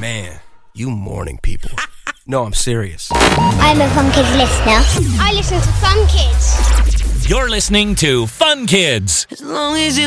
Man, you morning people. No, I'm serious. I'm a Fun Kids listener. I listen to Fun Kids. You're listening to Fun Kids. As long as you